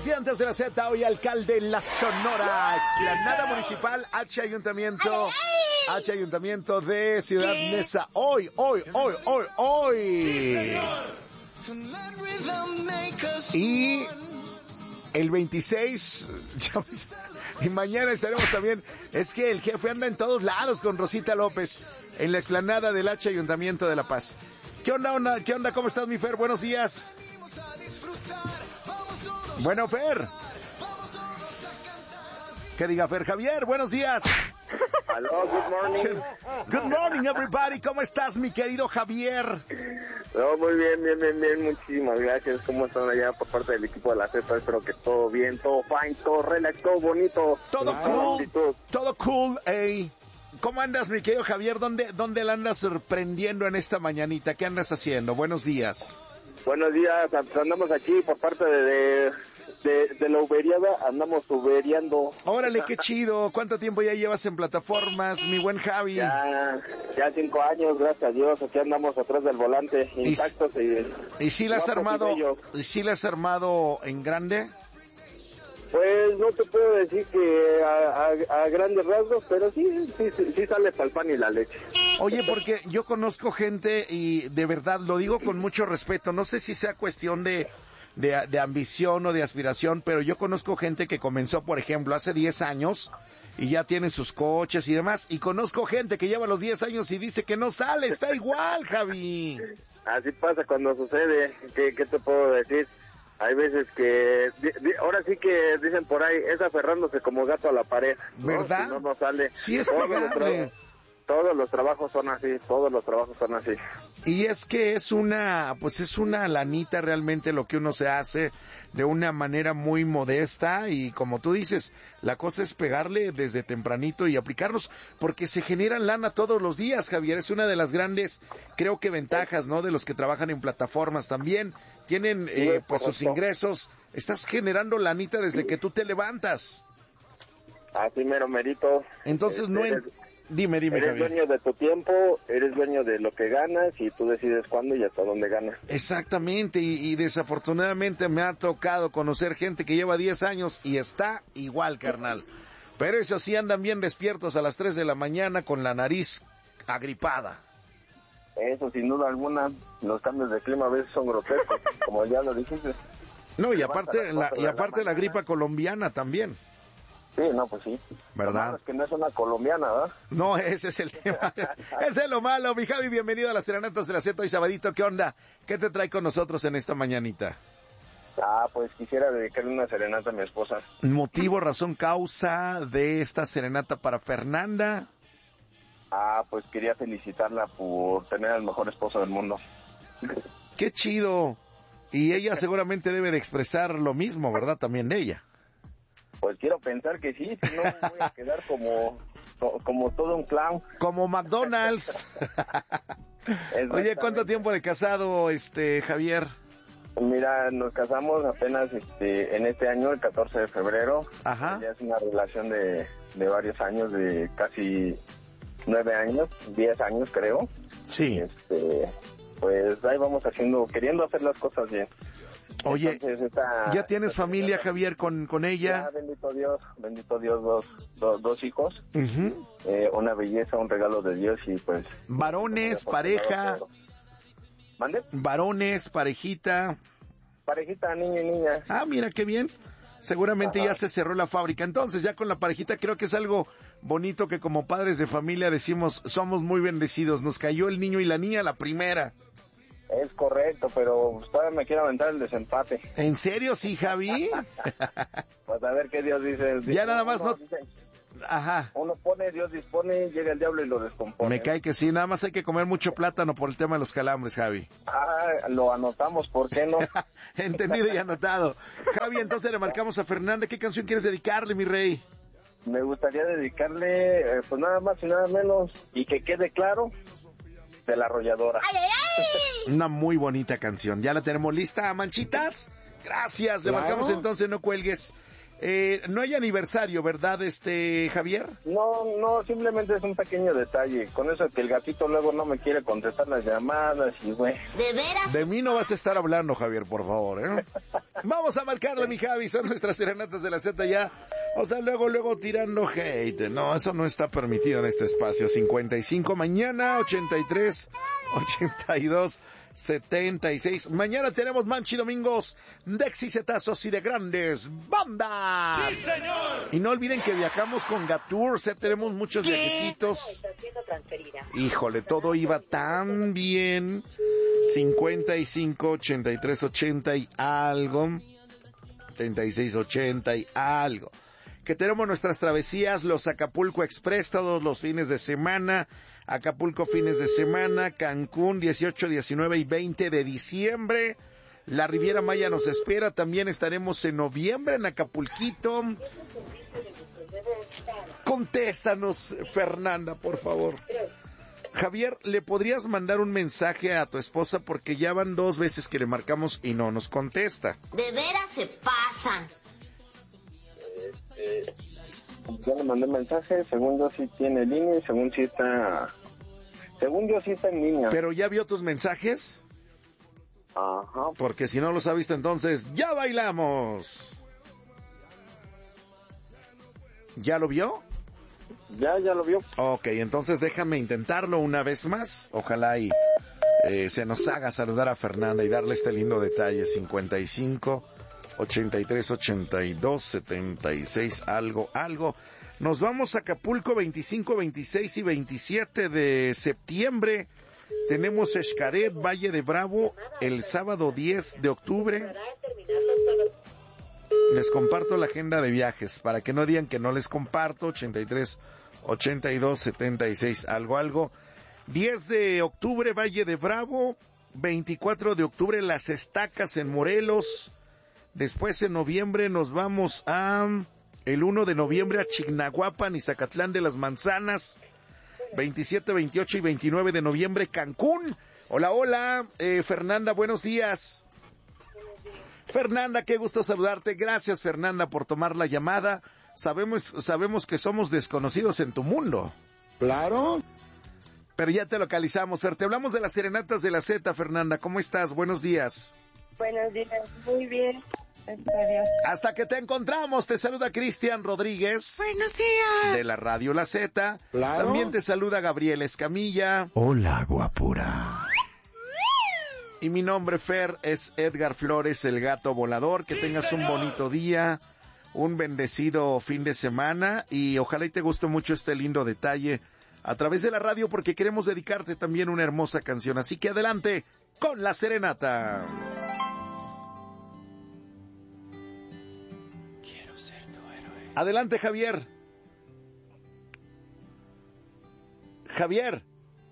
Estudiantes de la Z, hoy alcalde en la Sonora, explanada municipal, H Ayuntamiento de Ciudad Neza. Hoy. Y el 26, y mañana estaremos también. Es que el jefe anda en todos lados con Rosita López, en la explanada del H Ayuntamiento de La Paz. ¿Qué onda? ¿Cómo estás, mi Fer? Buenos días. Bueno, Fer. ¿Qué diga Fer? Javier, buenos días. Hello, good morning. Good morning, everybody. ¿Cómo estás, mi querido Javier? No, muy bien. Muchísimas gracias. ¿Cómo están allá por parte del equipo de la Z? Espero que todo bien, todo fine, todo relax, todo bonito. Todo cool, ey. ¿Cómo andas, mi querido Javier? ¿Dónde la andas sorprendiendo en esta mañanita? ¿Qué andas haciendo? Buenos días. Buenos días, andamos aquí por parte de la uberiada, andamos uberiando. Órale, qué chido. ¿Cuánto tiempo ya llevas en plataformas, mi buen Javi? Ya 5 años, gracias a Dios. Aquí andamos atrás del volante, intactos ¿Y si la has armado? ¿Y si la has armado en grande? Pues no te puedo decir que a grandes rasgos, pero sí sale para el pan y la leche. Oye, porque yo conozco gente, y de verdad lo digo con mucho respeto, no sé si sea cuestión de ambición o de aspiración, pero yo conozco gente que comenzó, por ejemplo, hace 10 años y ya tiene sus coches y demás, y conozco gente que lleva los 10 años y dice que no sale, está igual, Javi. Así pasa cuando sucede. ¿Qué te puedo decir? Hay veces que, ahora sí que dicen por ahí, es aferrándose como gato a la pared, ¿no? ¿Verdad? Si no sale. Sí, es pegable. Todos los trabajos son así. Y es que es una lanita realmente lo que uno se hace de una manera muy modesta, y como tú dices, la cosa es pegarle desde tempranito y aplicarnos, porque se generan lana todos los días, Javier. Es una de las grandes, creo que ventajas, ¿no? De los que trabajan en plataformas también. Tienen, pues sus ingresos. Estás generando lanita desde que tú te levantas. Así merito. Entonces Dime, eres Javier. Dueño de tu tiempo, eres dueño de lo que ganas y tú decides cuándo y hasta dónde ganas. Exactamente, y desafortunadamente me ha tocado conocer gente que lleva 10 años y está igual, carnal. Pero eso sí, andan bien despiertos a las 3 de la mañana con la nariz agripada. Eso sin duda alguna, los cambios de clima a veces son grotescos, como ya lo dijiste. No, y aparte la gripa colombiana también. Sí, no, pues sí. ¿Verdad? Es que no es una colombiana, ¿verdad? No, ese es el tema. Ese es lo malo. Mi Javi, bienvenido a las Serenatas de la Z hoy sabadito. ¿Qué onda? ¿Qué te trae con nosotros en esta mañanita? Pues quisiera dedicarle una serenata a mi esposa. ¿Motivo, razón, causa de esta serenata para Fernanda? Pues quería felicitarla por tener al mejor esposo del mundo. ¡Qué chido! Y ella seguramente debe de expresar lo mismo, ¿verdad? También de ella. Pues quiero pensar que sí, si no voy a quedar como todo un clown. Como McDonald's. Oye, ¿cuánto tiempo de casado, Javier? Mira, nos casamos apenas en este año, el 14 de febrero. Ajá. Ya es una relación de varios años, de casi 9 años, 10 años creo. Sí. Pues ahí vamos queriendo hacer las cosas bien. Oye, entonces, ¿ya tienes familia, Javier, con ella? Ya, bendito Dios, dos hijos. Uh-huh. Una belleza, un regalo de Dios y pues... ¿Varones, pareja? ¿Mande? ¿Varones, parejita? Parejita, niño y niña. Mira, qué bien. Seguramente ya se cerró la fábrica. Entonces, ya con la parejita, creo que es algo bonito que como padres de familia decimos, somos muy bendecidos. Nos cayó el niño y la niña la primera. Es correcto, pero todavía me quiero aventar el desempate. ¿En serio, sí, Javi? Pues a ver qué Dios dice. Ya nada más no... Dice, ajá. Uno pone, Dios dispone, llega el diablo y lo descompone. Me cae que sí, nada más hay que comer mucho plátano por el tema de los calambres, Javi. Lo anotamos, ¿por qué no? Entendido y anotado. Javi, entonces le marcamos a Fernanda. ¿Qué canción quieres dedicarle, mi rey? Me gustaría dedicarle, pues nada más y nada menos, y que quede claro, de La Arrolladora. ¡Ay, ay, ay! Una muy bonita canción. ¿Ya la tenemos lista, Manchitas? Gracias, le marcamos entonces, no cuelgues. No hay aniversario, ¿verdad, Javier? No, simplemente es un pequeño detalle. Con eso que el gatito luego no me quiere contestar las llamadas y güey. ¿De veras? De mí no vas a estar hablando, Javier, por favor, ¿eh? Vamos a marcarle, mi Javi, son nuestras serenatas de la Z ya. O sea, luego tirando hate. No, eso no está permitido en este espacio. 55, mañana 83, 82, 76. Mañana tenemos Manchi Domingos de exicetazos y de grandes bandas. ¡Sí, señor! Y no olviden que viajamos con Gatur, o sea, tenemos muchos viajecitos. Híjole, todo iba tan bien. 55, 83, 80 y algo. 36, 80 y algo. Que tenemos nuestras travesías, los Acapulco Express todos los fines de semana. Acapulco fines de semana, Cancún 18, 19 y 20 de diciembre. La Riviera Maya nos espera, también estaremos en noviembre en Acapulquito. Contéstanos, Fernanda, por favor. Javier, ¿le podrías mandar un mensaje a tu esposa? Porque ya van 2 veces que le marcamos y no nos contesta. De veras se pasan. Ya le mandé mensaje, según yo sí tiene línea y según yo sí está en línea. ¿Pero ya vio tus mensajes? Ajá. Porque si no los ha visto, entonces ¡ya bailamos! ¿Ya lo vio? Ya lo vio. Ok, entonces déjame intentarlo una vez más. Ojalá y se nos haga saludar a Fernanda y darle este lindo detalle. 55, 83, 82, 76, algo. Nos vamos a Acapulco 25, 26 y 27 de septiembre. Tenemos Xcaret, Valle de Bravo, el sábado 10 de octubre. Les comparto la agenda de viajes, para que no digan que no les comparto. 83, 82, 76, algo. 10 de octubre, Valle de Bravo. 24 de octubre, Las Estacas en Morelos. Después en noviembre nos vamos el 1 de noviembre a Chignahuapan y Zacatlán de las Manzanas. 27, 28 y 29 de noviembre, Cancún. Hola, Fernanda, buenos días. Fernanda, qué gusto saludarte. Gracias, Fernanda, por tomar la llamada. Sabemos que somos desconocidos en tu mundo. Claro. Pero ya te localizamos, Fer. Te hablamos de las serenatas de la Z, Fernanda. ¿Cómo estás? Buenos días. Buenos días, muy bien. Adiós. Hasta que te encontramos, te saluda Cristian Rodríguez. Buenos días. De la Radio La Z. Claro. También te saluda Gabriel Escamilla. Hola, guapura. Y mi nombre, Fer, es Edgar Flores, el gato volador. Que tengas un bonito día, un bendecido fin de semana y ojalá y te guste mucho este lindo detalle a través de la radio, porque queremos dedicarte también una hermosa canción. Así que adelante con la serenata. Quiero ser tu héroe. Adelante, Javier. Javier.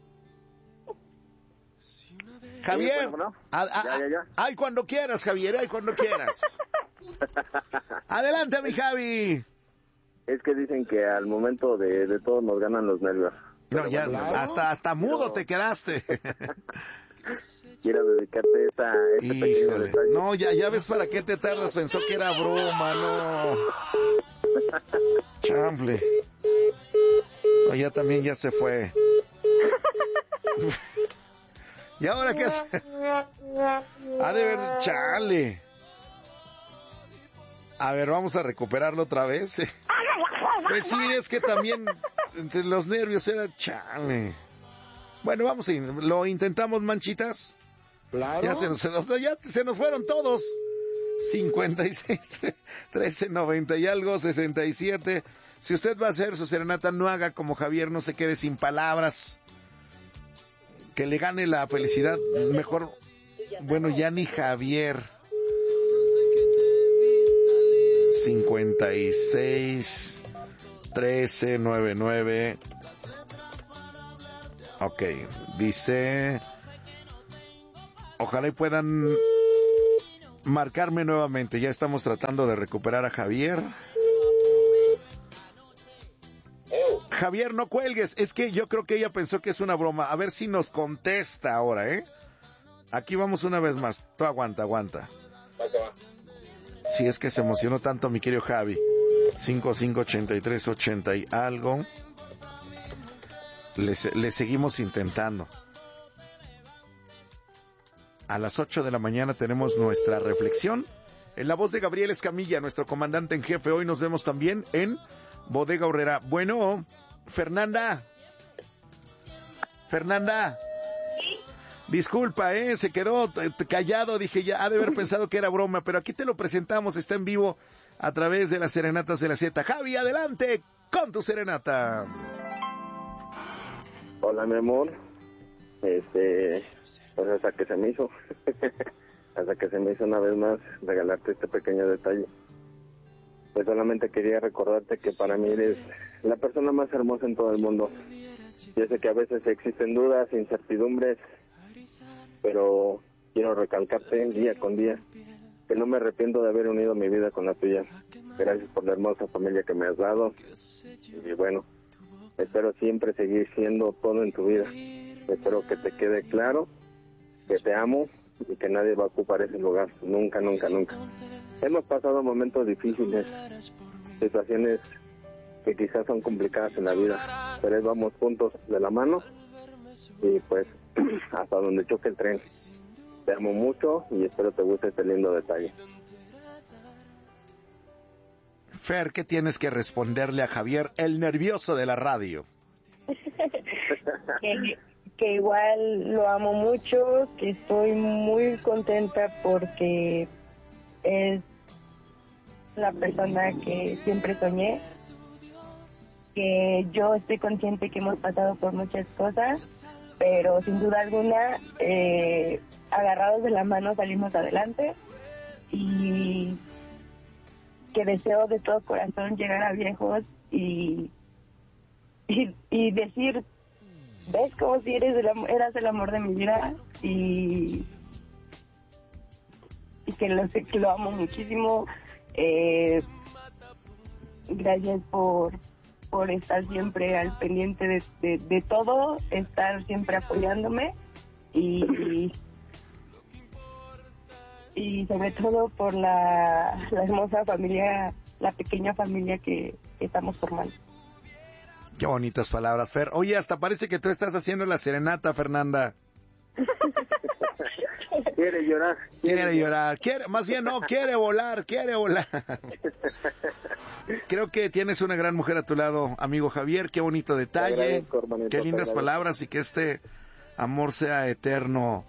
Sí, bueno. Ya. Ay, cuando quieras, Javier, ay, cuando quieras. Adelante, mi Javi. Es que dicen que al momento de todo nos ganan los nervios. No, ya, claro. hasta mudo te quedaste. Quiero dedicarte esta pequeño Híjole. detalle. No, ya ves para qué te tardas, pensó que era broma, no. Chanfle. No, ya también ya se fue. ¿Y ahora qué hace? Ha de ver, chale. A ver, vamos a recuperarlo otra vez. Pues sí, es que también entre los nervios era chale. Bueno, vamos lo intentamos, manchitas. Claro. Ya se nos fueron todos. 56, 13, 90 y algo, 67. Si usted va a hacer su serenata, no haga como Javier, no se quede sin palabras. Que le gane la felicidad, mejor, bueno, ya ni Javier. 56, 13, 99. Ok, dice, ojalá y puedan marcarme nuevamente. Ya estamos tratando de recuperar a Javier. Javier, no cuelgues, es que yo creo que ella pensó que es una broma. A ver si nos contesta ahora, ¿eh? Aquí vamos una vez más. Tú aguanta. Si es que se emocionó tanto mi querido Javi. 558380 y algo. Le seguimos intentando. A las 8 de la mañana tenemos nuestra reflexión en la voz de Gabriel Escamilla, nuestro comandante en jefe. Hoy nos vemos también en Bodega Aurrera. Bueno, Fernanda. Disculpa, se quedó callado. Dije, ya ha de haber pensado que era broma, pero aquí te lo presentamos. Está en vivo a través de las Serenatas de la Z. Javi, adelante con tu serenata. Hola, mi amor. Pues hasta que se me hizo una vez más regalarte este pequeño detalle. Pues solamente quería recordarte que para mí eres la persona más hermosa en todo el mundo. Yo sé que a veces existen dudas, incertidumbres, pero quiero recalcarte día con día que no me arrepiento de haber unido mi vida con la tuya. Gracias por la hermosa familia que me has dado. Y bueno, espero siempre seguir siendo todo en tu vida. Espero que te quede claro que te amo y que nadie va a ocupar ese lugar. Nunca, nunca, nunca. Hemos pasado momentos difíciles, situaciones que quizás son complicadas en la vida, pero ahí vamos juntos de la mano y pues hasta donde choque el tren. Te amo mucho y espero te guste este lindo detalle. Fer, ¿qué tienes que responderle a Javier, el nervioso de la radio? que igual lo amo mucho, que estoy muy contenta porque es la persona que siempre soñé, que yo estoy consciente que hemos pasado por muchas cosas, pero sin duda alguna, agarrados de la mano salimos adelante y que deseo de todo corazón llegar a viejos y decir, ves como si eras el amor de mi vida y que lo amo muchísimo. Gracias por estar siempre al pendiente de todo, estar siempre apoyándome y sobre todo por la hermosa familia, la pequeña familia que estamos formando. Qué bonitas palabras, Fer. Oye, hasta parece que tú estás haciendo la serenata, Fernanda. Quiere llorar. Más bien no, quiere volar. Creo que tienes una gran mujer a tu lado, amigo Javier. Qué bonito detalle, qué lindas palabras y que este amor sea eterno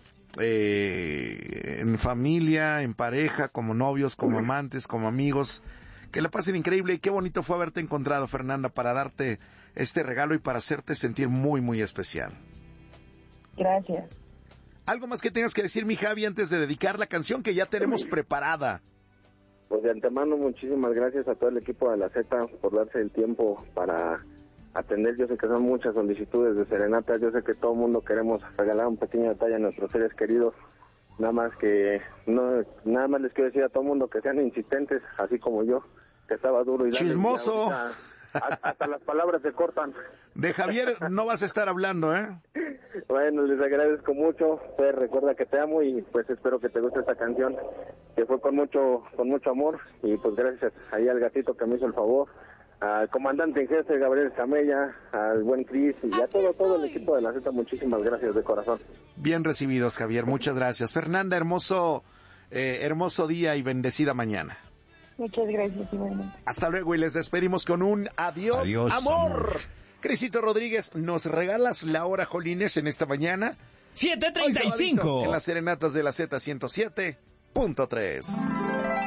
en familia, en pareja, como novios, como amantes, como amigos. Que la pasen increíble y qué bonito fue haberte encontrado, Fernanda, para darte este regalo y para hacerte sentir muy, muy especial. Gracias. ¿Algo más que tengas que decir, mi Javi, antes de dedicar la canción que ya tenemos preparada? Pues de antemano, muchísimas gracias a todo el equipo de la Z por darse el tiempo para atender. Yo sé que son muchas solicitudes de serenata, yo sé que todo el mundo queremos regalar un pequeño detalle a nuestros seres queridos. Nada más les quiero decir a todo el mundo que sean insistentes, así como yo, que estaba duro y chismoso. Hasta las palabras se cortan. De Javier no vas a estar hablando, ¿eh? Bueno, les agradezco mucho. Fer, recuerda que te amo y pues espero que te guste esta canción, que fue con mucho amor. Y pues gracias ahí al gatito que me hizo el favor, al comandante en jefe Gabriel Escamilla, al buen Cris y a todo el equipo de la Z. Muchísimas gracias de corazón. Bien recibidos, Javier, muchas gracias. Fernanda, hermoso día y bendecida mañana. Muchas gracias, igualmente. Hasta luego y les despedimos con un adiós amor. Crisito Rodríguez, ¿nos regalas la hora, Jolines, en esta mañana? 7:35. En las serenatas de la Z 107.3.